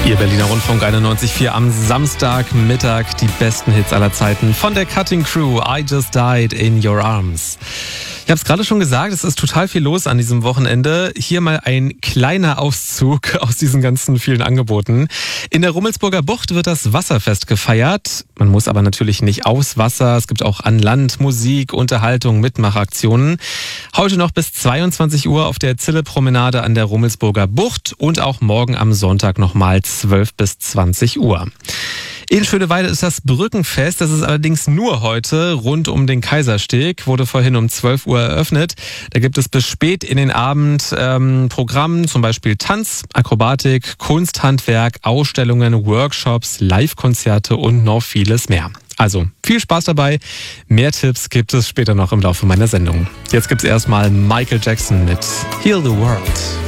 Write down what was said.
Ihr Berliner Rundfunk 91.4 am Samstagmittag. Die besten Hits aller Zeiten von der Cutting Crew. I Just Died in Your Arms. Ich habe es gerade schon gesagt, es ist total viel los an diesem Wochenende. Hier mal ein kleiner Auszug aus diesen ganzen vielen Angeboten. In der Rummelsburger Bucht wird das Wasserfest gefeiert. Man muss aber natürlich nicht aufs Wasser. Es gibt auch an Land Musik, Unterhaltung, Mitmachaktionen. Heute noch bis 22 Uhr auf der Zille-Promenade an der Rummelsburger Bucht und auch morgen am Sonntag nochmal 12 bis 20 Uhr. In Schöneweide ist das Brückenfest, das ist allerdings nur heute rund um den Kaisersteg, wurde vorhin um 12 Uhr eröffnet. Da gibt es bis spät in den Abend Programm, zum Beispiel Tanz, Akrobatik, Kunsthandwerk, Ausstellungen, Workshops, Live-Konzerte und noch vieles mehr. Also viel Spaß dabei, mehr Tipps gibt es später noch im Laufe meiner Sendung. Jetzt gibt's erstmal Michael Jackson mit Heal the World.